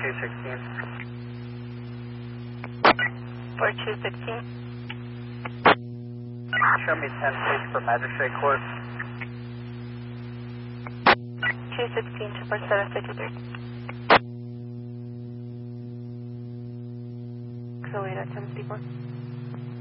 216. 4216. Show me 10, please, for Magistrate Court. 216 to 4753. Accelerator 1054.